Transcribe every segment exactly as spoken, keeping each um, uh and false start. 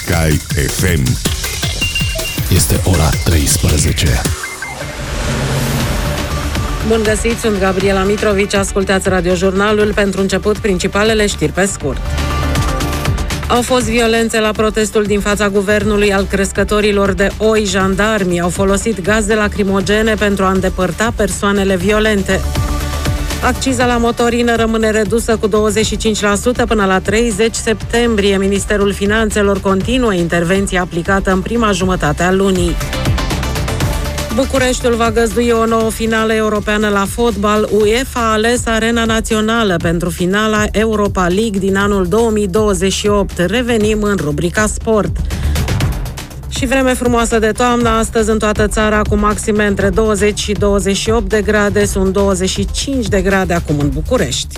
Sky F M. Este ora treisprezece. Bun găsit, sunt Gabriela Mitrovici, ascultați radiojurnalul. Pentru început, principalele știri pe scurt. Au fost violențe la protestul din fața guvernului al crescătorilor de oi. Jandarmii au folosit gaze lacrimogene pentru a îndepărta persoanele violente. Acciza la motorină rămâne redusă cu douăzeci și cinci la sută până la treizeci septembrie. Ministerul Finanțelor continuă intervenția aplicată în prima jumătate a lunii. Bucureștiul va găzdui o nouă finală europeană la fotbal. UEFA a ales Arena Națională pentru finala Europa League din anul două mii douăzeci și opt. Revenim în rubrica sport. Și vreme frumoasă de toamnă astăzi în toată țara, cu maxime între douăzeci și douăzeci și opt de grade, sunt douăzeci și cinci de grade acum în București.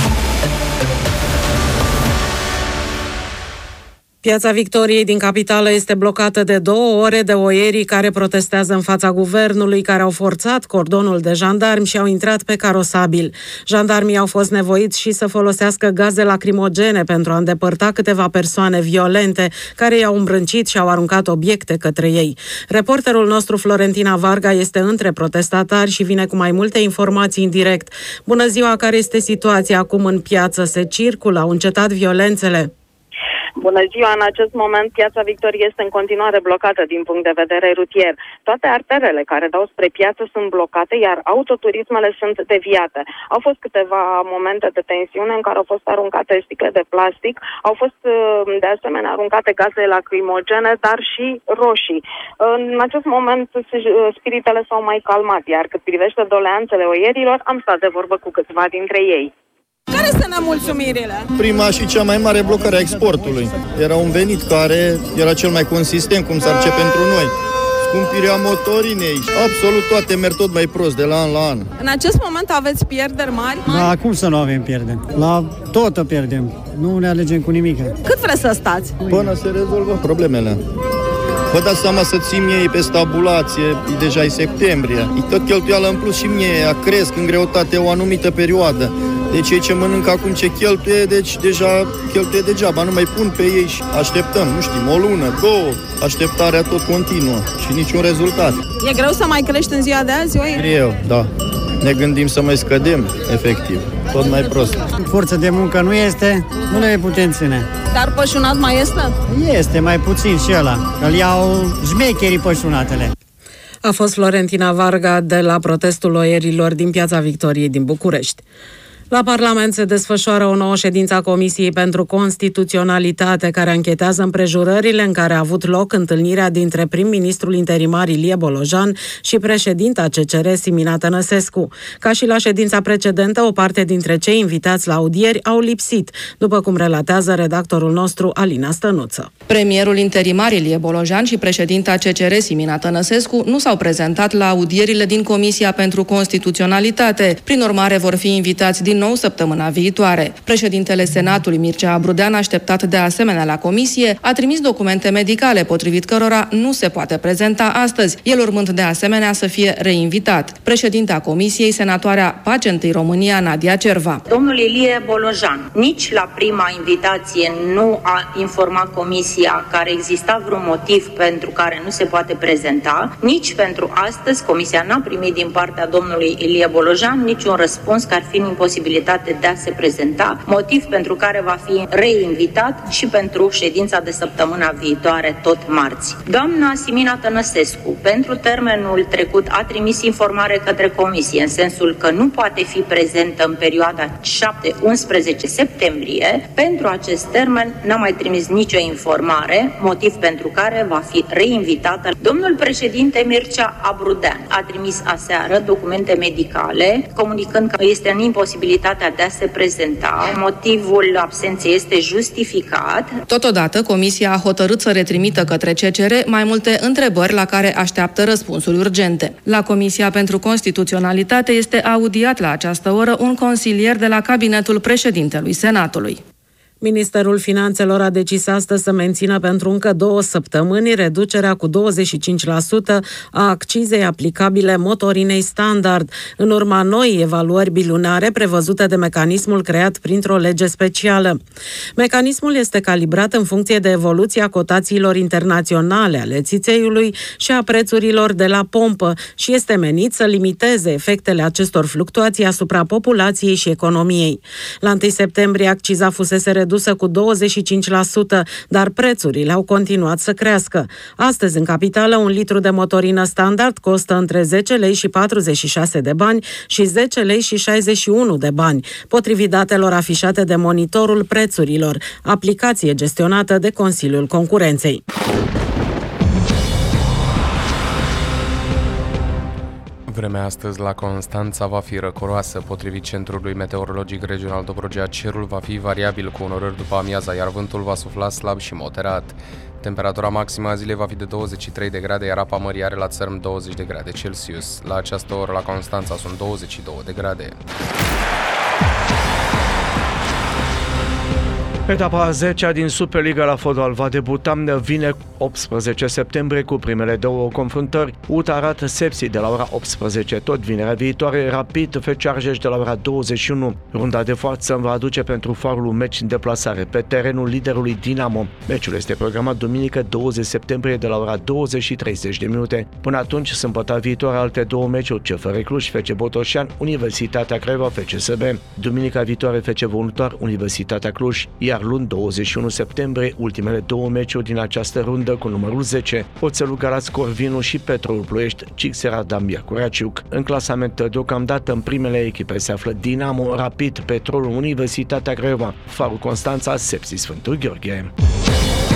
Piața Victoriei din capitală este blocată de două ore de oierii care protestează în fața guvernului, care au forțat cordonul de jandarmi și au intrat pe carosabil. Jandarmii au fost nevoiți și să folosească gaze lacrimogene pentru a îndepărta câteva persoane violente care i-au îmbrâncit și au aruncat obiecte către ei. Reporterul nostru Florentina Varga este între protestatari și vine cu mai multe informații în direct. Bună ziua, care este situația acum în piață? Se circulă? Au încetat violențele? Bună ziua! În acest moment, Piața Victoriei este în continuare blocată din punct de vedere rutier. Toate arterele care dau spre piață sunt blocate, iar autoturismele sunt deviate. Au fost câteva momente de tensiune în care au fost aruncate sticle de plastic, au fost de asemenea aruncate gaze lacrimogene, dar și roșii. În acest moment, spiritele s-au mai calmat, iar cât privește doleanțele oierilor, am stat de vorbă cu câțiva dintre ei. Care sunt nemulțumirile? Prima și cea mai mare blocare a exportului. Era un venit care era cel mai consistent, cum s-ar ce pentru noi. Scumpirea motorinei, absolut toate merg tot mai prost de la an la an. În acest moment aveți pierderi mari? Da, cum să nu avem pierderi? La toată pierdem. Nu ne alegem cu nimic. Cât vreți să stați? Până se rezolvă problemele. Vă dați seama să țin ei pe stabulație, deja e septembrie. E tot cheltuială în plus și mie, cresc în greutate o anumită perioadă. Deci ei ce mănâncă acum ce cheltuie, deci deja cheltuie degeaba. Nu mai pun pe ei și așteptăm, nu știm, o lună, două, așteptarea tot continuă și niciun rezultat. E greu să mai crești în ziua de azi, oi? Greu, da. Ne gândim să mai scădem, efectiv, tot mai prost. Forță de muncă nu este, nu le putem ține. Dar pășunat mai este? Este, mai puțin și ăla, că îl iau șmecherii pășunatele. A fost Florentina Varga de la protestul oierilor din Piața Victoriei din București. La Parlament se desfășoară o nouă ședință a Comisiei pentru Constituționalitate, care anchetează împrejurările în care a avut loc întâlnirea dintre prim-ministrul interimar Ilie Bolojan și președinta C C R Simina Tănăsescu. Ca și la ședința precedentă, o parte dintre cei invitați la audieri au lipsit, după cum relatează redactorul nostru Alina Stănuță. Premierul interimar Ilie Bolojan și președinta C C R Simina Tănăsescu nu s-au prezentat la audierile din Comisia pentru Constituționalitate. Prin urmare, vor fi invitați din nou săptămâna viitoare. Președintele Senatului, Mircea Abrudean, așteptat de asemenea la comisie, a trimis documente medicale potrivit cărora nu se poate prezenta astăzi, el urmând de asemenea să fie reinvitat. Președinta comisiei, senatoarea Pace întâi România, Nadia Cerva. Domnul Ilie Bolojan nici la prima invitație nu a informat comisia că ar exista vreun motiv pentru care nu se poate prezenta, nici pentru astăzi comisia n-a primit din partea domnului Ilie Bolojan niciun răspuns că ar fi imposibil de a se prezenta, motiv pentru care va fi reinvitat și pentru ședința de săptămâna viitoare, tot marți. Doamna Simina Tănăsescu, pentru termenul trecut, a trimis informare către comisie, în sensul că nu poate fi prezentă în perioada șapte unsprezece septembrie. Pentru acest termen n-a mai trimis nicio informare, motiv pentru care va fi reinvitată. Domnul președinte Mircea Abrudean a trimis aseară documente medicale, comunicând că este în imposibilitate de a se prezenta. Motivul absenței este justificat. Totodată, comisia a hotărât să retrimită către C C R mai multe întrebări la care așteaptă răspunsuri urgente. La Comisia pentru Constituționalitate este audiat la această oră un consilier de la cabinetul președintelui Senatului. Ministerul Finanțelor a decis astăzi să mențină pentru încă două săptămâni reducerea cu douăzeci și cinci la sută a accizei aplicabile motorinei standard, în urma noii evaluări bilunare prevăzute de mecanismul creat printr-o lege specială. Mecanismul este calibrat în funcție de evoluția cotațiilor internaționale ale țițeiului și a prețurilor de la pompă și este menit să limiteze efectele acestor fluctuații asupra populației și economiei. La întâi septembrie acciza fusese redusă cu douăzeci și cinci la sută, dar prețurile au continuat să crească. Astăzi, în capitală, un litru de motorină standard costă între zece lei și patruzeci și șase de bani și zece lei și șaizeci și unu de bani, potrivit datelor afișate de Monitorul Prețurilor, aplicație gestionată de Consiliul Concurenței. Vremea astăzi la Constanța va fi răcoroasă. Potrivit Centrului Meteorologic Regional Dobrogea, cerul va fi variabil cu unorări după amiaza, iar vântul va sufla slab și moderat. Temperatura maximă a zilei va fi de douăzeci și trei de grade, iar apa mării are la țărm douăzeci de grade Celsius. La această oră la Constanța sunt douăzeci și două de grade. Etapa a zecea din Superliga la fotbal va debuta vineri optsprezece septembrie cu primele două confruntări. U T A Arad Sepsi de la ora optsprezece, tot vinerea viitoare, Rapid F C Argeș de la ora douăzeci și unu. Runda de forță va aduce pentru Farul un meci în deplasare pe terenul liderului Dinamo. Meciul este programat duminică douăzeci septembrie de la ora douăzeci și treizeci de minute. Până atunci, sâmbătă viitoare, alte două meciuri: C F R Cluj, F C Botoșani, Universitatea Craiova, F C S B. Duminica viitoare, F C Voluntar, Universitatea Cluj, iar luni douăzeci și unu septembrie, ultimele două meciuri din această rundă cu numărul zece, Oțelul Galați Corvinu și Petrolul Ploiești Cixera Dambia Curaciuc. În clasament, deocamdată în primele echipe se află Dinamo, Rapid, Petrolul, Universitatea Craiova, Farul Constanța, Sepsi Sfântul Gheorghe.